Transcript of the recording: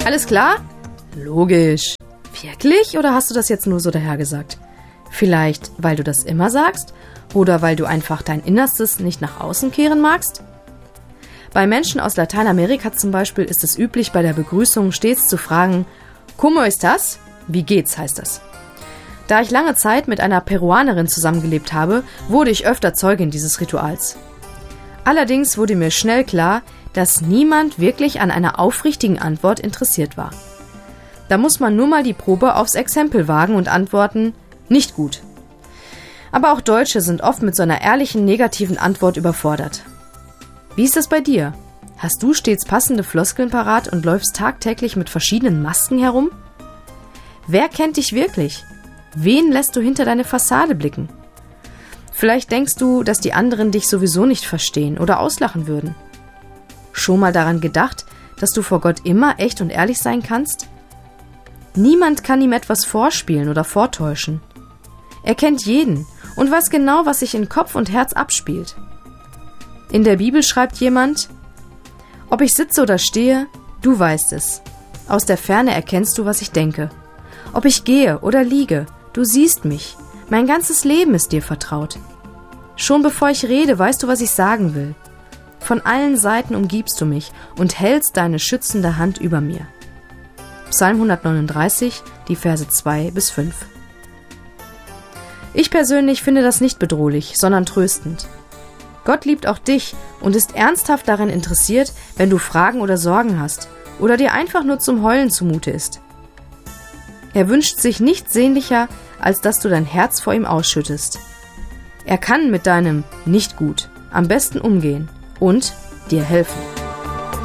Alles klar? Logisch. Wirklich? Oder hast du das jetzt nur so dahergesagt? Vielleicht, weil du das immer sagst? Oder weil du einfach dein Innerstes nicht nach außen kehren magst? Bei Menschen aus Lateinamerika zum Beispiel ist es üblich, bei der Begrüßung stets zu fragen, ¿Cómo estás? Wie geht's, heißt das. Da ich lange Zeit mit einer Peruanerin zusammengelebt habe, wurde ich öfter Zeugin dieses Rituals. Allerdings wurde mir schnell klar, dass niemand wirklich an einer aufrichtigen Antwort interessiert war. Da muss man nur mal die Probe aufs Exempel wagen und antworten, nicht gut. Aber auch Deutsche sind oft mit so einer ehrlichen, negativen Antwort überfordert. Wie ist das bei dir? Hast du stets passende Floskeln parat und läufst tagtäglich mit verschiedenen Masken herum? Wer kennt dich wirklich? Wen lässt du hinter deine Fassade blicken? Vielleicht denkst du, dass die anderen dich sowieso nicht verstehen oder auslachen würden. Schon mal daran gedacht, dass du vor Gott immer echt und ehrlich sein kannst? Niemand kann ihm etwas vorspielen oder vortäuschen. Er kennt jeden und weiß genau, was sich in Kopf und Herz abspielt. In der Bibel schreibt jemand, ob ich sitze oder stehe, du weißt es. Aus der Ferne erkennst du, was ich denke. Ob ich gehe oder liege, du siehst mich. Mein ganzes Leben ist dir vertraut. Schon bevor ich rede, weißt du, was ich sagen will. Von allen Seiten umgibst du mich und hältst deine schützende Hand über mir. Psalm 139, die Verse 2-5. Ich persönlich finde das nicht bedrohlich, sondern tröstend. Gott liebt auch dich und ist ernsthaft daran interessiert, wenn du Fragen oder Sorgen hast oder dir einfach nur zum Heulen zumute ist. Er wünscht sich nichts sehnlicher, als dass du dein Herz vor ihm ausschüttest. Er kann mit deinem Nicht gut am besten umgehen und dir helfen.